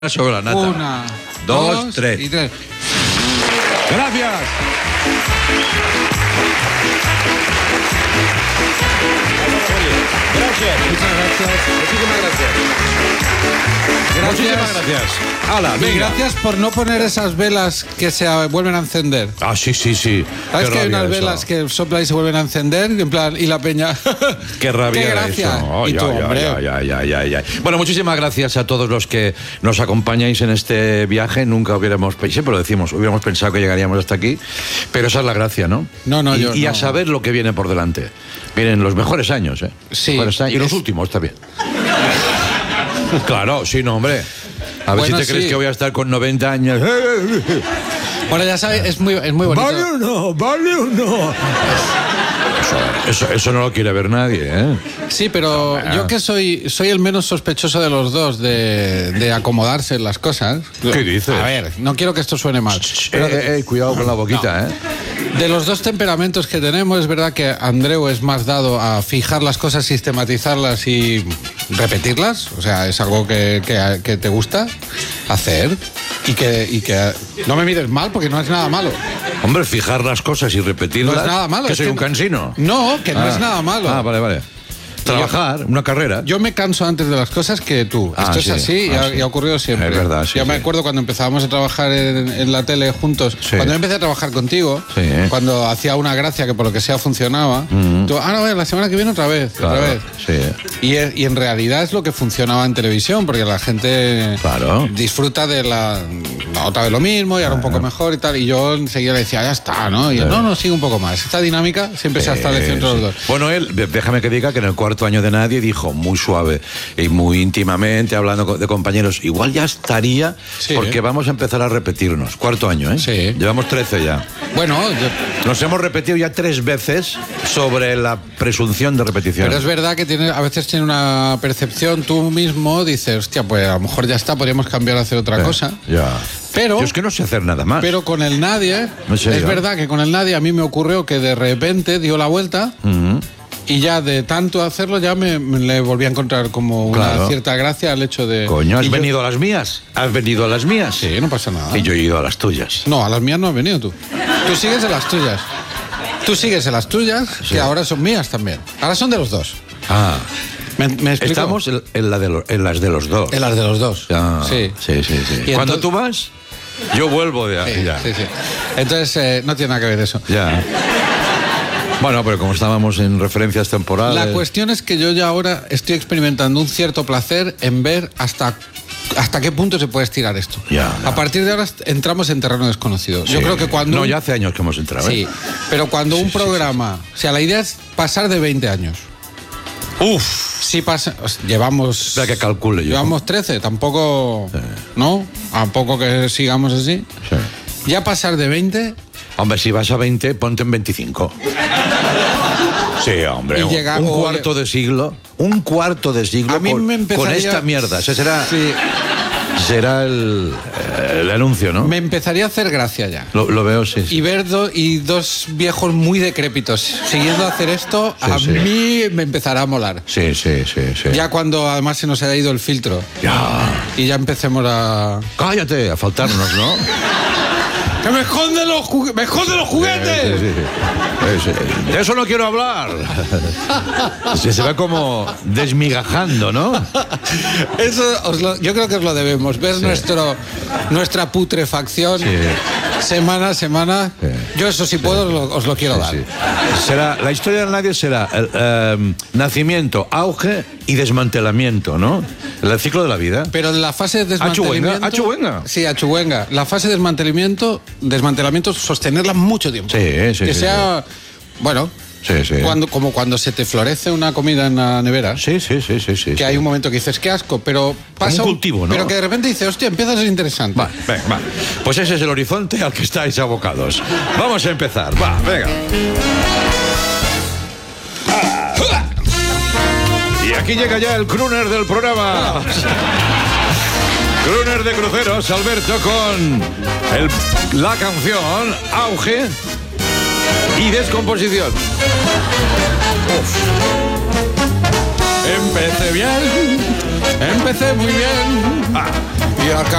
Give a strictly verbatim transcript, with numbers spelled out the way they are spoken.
Sobre la nata. Una, dos, dos tres. y tres. ¡Gracias! Gracias. Muchas gracias. Muchísimas gracias. Gracias. Muchísimas gracias. Hala, Y venga. gracias por no poner esas velas que se vuelven a encender. Ah, sí, sí, sí. ¿Sabes Qué que hay rabia unas eso. velas que soplan y se vuelven a encender? En plan, y la peña. Qué rabia. ¡Qué gracia! Eso. Oh, y ya, tú, ya, hombre. ya, ya, ya, ya, ya. Bueno, muchísimas gracias a todos los que nos acompañáis en este viaje. Nunca hubiéramos, siempre lo decimos, hubiéramos pensado que llegaríamos hasta aquí, pero esa es la gracia, ¿no? No, no, y, yo y a no. saber lo que viene por delante. Vienen los mejores años, ¿eh? Sí. Mejores años. Y los Es- últimos también. Claro, sí, no, hombre. A ver Bueno, si te crees sí. que voy a estar con noventa años. Bueno, ya sabes, es muy, es muy bonito. ¿Vale o no? ¿Vale o no? Eso, eso, eso no lo quiere ver nadie, ¿eh? Sí, pero No, yo que soy soy el menos sospechoso de los dos de, de acomodarse en las cosas. ¿Qué dices? A ver, no quiero que esto suene mal. Pero, eh, eh, cuidado con la boquita, ¿eh? De los dos temperamentos que tenemos, es verdad que Andreu es más dado a fijar las cosas, sistematizarlas y repetirlas. O sea, es algo que, que- que te gusta hacer y que, y que no me mires mal porque no es nada malo. Hombre, fijar las cosas y repetirlas. No es nada malo. Que es soy que un cansino. No, que no Ah. es nada malo. Ah, vale, vale. Trabajar, una carrera. Yo me canso antes de las cosas que tú. Ah, Esto sí. es así y, Ah, ha, sí. y ha ocurrido siempre. Es verdad, sí, Yo me sí. acuerdo cuando empezábamos a trabajar en, en la tele juntos. Sí. Cuando yo empecé a trabajar contigo, Sí. cuando hacía una gracia que por lo que sea funcionaba, tú, ah, no, la semana que viene otra vez, Claro, otra vez. sí. Y, es- y en realidad es lo que funcionaba en televisión, porque la gente Claro. disfruta de la, la otra vez lo mismo y ahora un poco mejor y tal. Y yo enseguida le decía, ya está, ¿no? Y él, no, no, sigue un poco más. Esta dinámica siempre se ha establecido entre Eh, los dos. sí. Bueno, él, de- déjame que diga que en el cuarto año de Nadie dijo muy suave y muy íntimamente, hablando co- de compañeros, igual ya estaría, Sí. porque vamos a empezar a repetirnos. Cuarto año, ¿eh? Sí. Llevamos trece ya. Bueno, yo- Nos hemos repetido ya tres veces sobre la presunción de repetición. pero es verdad que tiene, a veces tiene una percepción, tú mismo dices, hostia, pues a lo mejor ya está, podríamos cambiar a hacer otra Eh, cosa. Ya. Pero, Yo es que no sé hacer nada más. pero con el nadie, ¿En serio? es verdad que con el nadie a mí me ocurrió que de repente dio la vuelta Ujú. y ya de tanto hacerlo ya me, me le volví a encontrar como una Claro. cierta gracia al hecho de... Coño, ¿has y yo- venido a las mías? ¿Has venido a las mías? Sí, no pasa nada. Y yo he ido a las tuyas. No, a las mías no has venido tú. Tú sigues en las tuyas. Tú sigues en las tuyas, Sí. que ahora son mías también. Ahora son de los dos. Ah, ¿Me, me explico? estamos en, en la de lo- en las de los dos. En las de los dos. Ah, Sí. sí, sí, sí. Y Cuando entonces- tú vas, yo vuelvo de Sí, ya. sí, sí. Entonces, eh, no tiene nada que ver eso. Ya. Bueno, pero como estábamos en referencias temporales. La cuestión es que yo ya ahora estoy experimentando un cierto placer en ver hasta, hasta qué punto se puede estirar esto. Ya. A partir de ahora est- entramos en terreno desconocido. Sí. Yo creo que cuando... No, un- ya hace años que hemos entrado. Sí, ¿eh? pero cuando Sí, un sí, programa... O sea, la idea es pasar de veinte años. Uf. Si pasa... o sea, llevamos... Espera que calcule yo. Llevamos trece, tampoco... ¿No? Tampoco que sigamos así. Sí. Ya pasar de veinte... Hombre, si vas a veinte, ponte en veinticinco. Sí, hombre. Y un- llega- un o- cuarto de siglo. Un cuarto de siglo A mí con, me empezaría- con esta mierda. Ese será, Sí, será el, el anuncio, ¿no? me empezaría a hacer gracia ya. Lo, lo veo, sí. sí. Y ver do- y dos viejos muy decrépitos siguiendo a hacer esto, Sí, a sí. mí me empezará a molar. Sí, sí, sí, sí. Ya cuando además se nos haya ido el filtro Ya. y ya empecemos a... Cállate, a faltarnos, ¿no? ¡Que me esconden los, jugue- me esconden los juguetes! Sí, sí, sí. Sí, sí. De eso no quiero hablar. Se, se va como desmigajando, ¿no? Eso os lo- yo creo que os lo debemos, ver Sí. nuestro, nuestra putrefacción Sí. semana a semana. Sí. Yo eso si puedo os lo, os lo quiero dar. Sí. Será, la historia de nadie será el, eh, nacimiento, auge y desmantelamiento, ¿no? El ciclo de la vida. Pero en la fase de Achuenga, desmantelamiento... achuenga. Sí, achuenga. La fase de desmantelamiento, desmantelamiento, sostenerla mucho tiempo. Sí, sí, Que sí, sea, bueno, Sí, sí. cuando, como cuando se te florece una comida en la nevera, Sí, sí, sí, sí, sí. que hay un momento que dices, qué asco, pero pasa... un cultivo, ¿no? Pero que de repente dices, hostia, empieza a ser interesante. Va, venga, va. Pues ese es el horizonte al que estáis abocados. Vamos a empezar. Va, venga. Y aquí llega ya el crooner del programa. Crooner de cruceros, Alberto, con el- la canción Auge y Descomposición. Uf. Empecé bien, empecé muy bien. Ah, Y acá